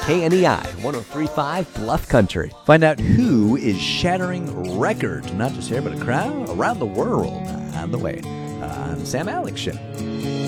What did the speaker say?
KNEI 103.5 Bluff Country. Find out who is shattering records, not just here, but around the world. On the way on the Sam Alex Show.